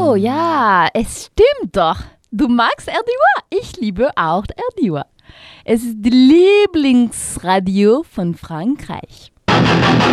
Oh ja, es stimmt doch. Du magst RDUA. Ich liebe auch RDUA. Es ist die Lieblingsradio von Frankreich.